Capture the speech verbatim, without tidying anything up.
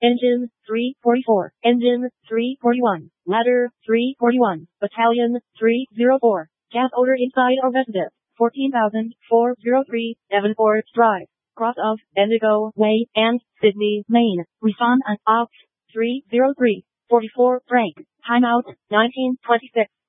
Engine three forty-four. Engine three forty-one. Ladder three forty-one. Battalion three oh four. Gas odor inside or resident. fourteen thousand four hundred three, Devonport Drive. Cross of Indigo Way and Sydney Lane. Respond and opt three oh three. forty-four break. Timeout nineteen twenty-six.